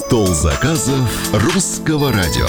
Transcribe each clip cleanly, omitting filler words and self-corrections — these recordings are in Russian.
Стол заказов русского радио.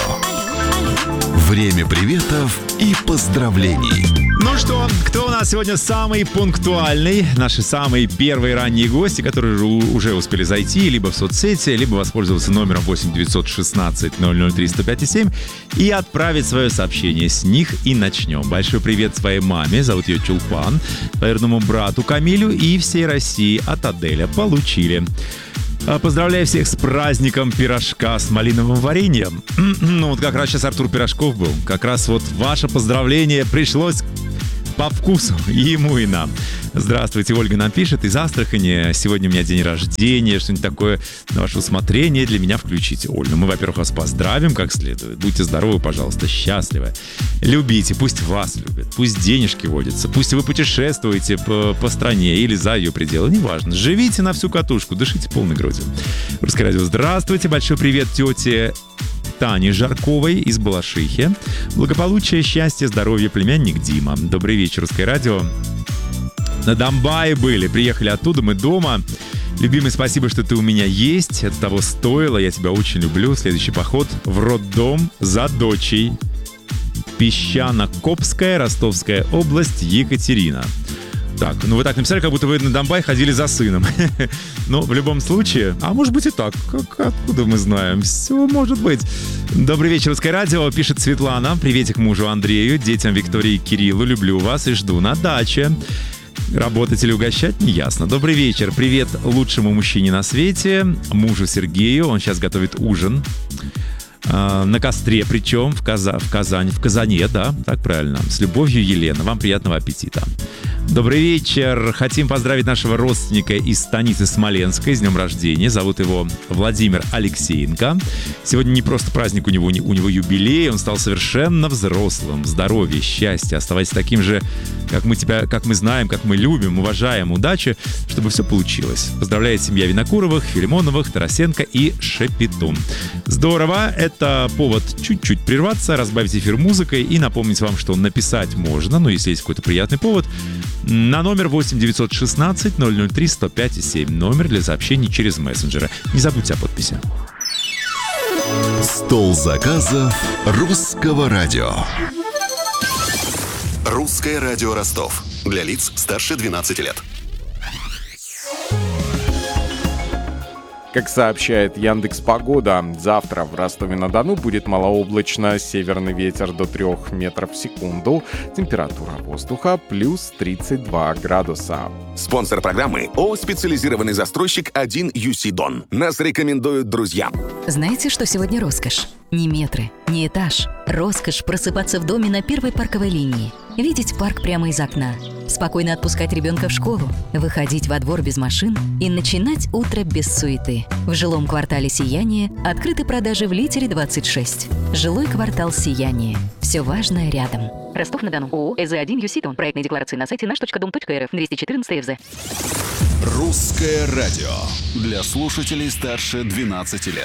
Время приветов и поздравлений. Ну что, кто у нас сегодня самый пунктуальный? Наши самые первые ранние гости, которые уже успели зайти либо в соцсети, либо воспользоваться номером 8 916 003 105 7 и отправить свое сообщение. С них и начнем. Большой привет своей маме, зовут ее Чулпан, двоюродному брату Камилю и всей России от Аделя. Получили. Поздравляю всех с праздником пирожка с малиновым вареньем. Ну вот как раз сейчас Артур Пирожков был. Как раз вот ваше поздравление пришлось по вкусу и ему, и нам. Здравствуйте, Ольга нам пишет из Астрахани. Сегодня у меня день рождения, что-нибудь такое на ваше усмотрение для меня включите. Оль, ну мы, во-первых, вас поздравим как следует. Будьте здоровы, пожалуйста, счастливы. Любите, пусть вас любят, пусть денежки водятся, пусть вы путешествуете по стране или за ее пределы, неважно. Живите на всю катушку, дышите полной грудью. Русское радио, здравствуйте, большой привет тете Тане Жарковой из Балашихи. Благополучия, счастья, здоровья, племянник Дима. Добрый вечер, Русское радио. На Донбайе были, приехали оттуда, мы дома. Любимый, спасибо, что ты у меня есть. Это того стоило, я тебя очень люблю. Следующий поход в роддом за дочей. Песчано-Копская, Ростовская область, Екатерина. Так, ну вы так написали, как будто вы на Донбай ходили за сыном. Но в любом случае, а может быть и так, откуда мы знаем, все может быть. Добрый вечер, Русское радио, пишет Светлана. Приветик мужу Андрею, детям Виктории и Кириллу, люблю вас и жду на даче. Работать или угощать, неясно. Добрый вечер, привет лучшему мужчине на свете, мужу Сергею, он сейчас готовит ужин. На костре, причем в Казани, да, так правильно. С любовью, Елена. Вам приятного аппетита. Добрый вечер. Хотим поздравить нашего родственника из станицы Смоленской с днем рождения. Зовут его Владимир Алексеенко. Сегодня не просто праздник, у него юбилей. Он стал совершенно взрослым. Здоровья, счастья. Оставайся таким же, как мы знаем, как мы любим, уважаем. Удачи, чтобы все получилось. Поздравляет семья Винокуровых, Филимоновых, Тарасенко и Шепетун. Здорово. Это повод чуть-чуть прерваться, разбавить эфир музыкой и напомнить вам, что написать можно, но если есть какой-то приятный повод, на номер 8 916 003 105 7. Номер для сообщений через мессенджеры. Не забудьте о подписи. Стол заказов русского радио. Русское радио Ростов. Для лиц старше 12 лет. Как сообщает Яндекс.Погода, завтра в Ростове-на-Дону будет малооблачно, северный ветер до 3 метров в секунду, температура воздуха плюс 32 градуса. Спонсор программы ООО «Специализированный застройщик 1 UC Дон». Нас рекомендуют друзья. Знаете, что сегодня роскошь? Не метры, не этаж. Роскошь просыпаться в доме на первой парковой линии. Видеть парк прямо из окна. Спокойно отпускать ребенка в школу. Выходить во двор без машин и начинать утро без суеты. В жилом квартале «Сияние» открыты продажи в Литере 26. Жилой квартал «Сияние». Все важное рядом. Ростов-на-Дону. ООО «ЭЗ1 ЮСИ Дон». Проектные декларации на сайте наш.дом.рф. 214 ФЗ. Русское радио. Для слушателей старше 12 лет.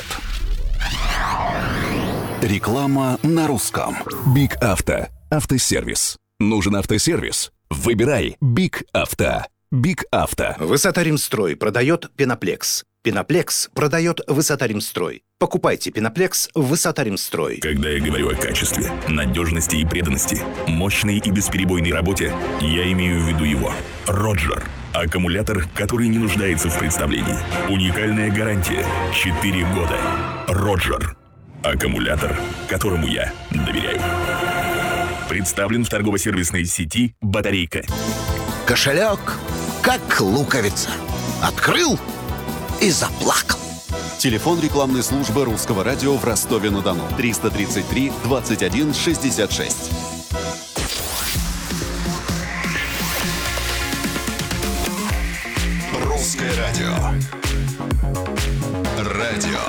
Реклама на русском. Биг Авто. Автосервис. Нужен автосервис? Выбирай Биг Авто. Биг Авто. Высота Римстрой продает Пеноплекс. Пеноплекс продает Высота Римстрой. Покупайте Пеноплекс в Высота Римстрой. Когда я говорю о качестве, надежности и преданности, мощной и бесперебойной работе, я имею в виду его. Роджер. Аккумулятор, который не нуждается в представлении. Уникальная гарантия. 4 года. Роджер. Аккумулятор, которому я доверяю. Представлен в торгово-сервисной сети «Батарейка». Кошелек, как луковица. Открыл и заплакал. Телефон рекламной службы русского радио в Ростове-на-Дону. 333 21 66. Русское радио. Радио